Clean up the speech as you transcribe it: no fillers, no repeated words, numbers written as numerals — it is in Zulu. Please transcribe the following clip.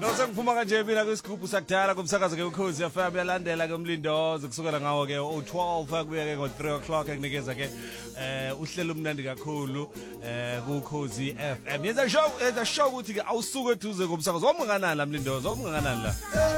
Nosengiphuma kanje mina kwisigubhu sakudala kumsakazo ke ukhozi FM yalandela ke umlindozo kusukela ngawo ke u12 kuya ke ngo3 o'clock ekunikeza ke uhlelo umnandi kakhulu kuKhozi FM. Yenza show ukuthi ke awusuke eduze komsakazo. Womnganani la mlindozo? Womnganani la?